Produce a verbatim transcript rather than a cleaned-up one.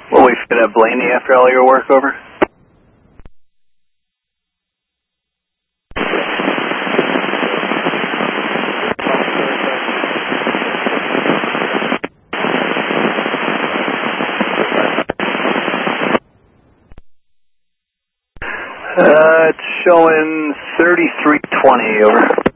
Will we fit at Blaney after all your work over? Uh, it's showing thirty-three twenty over.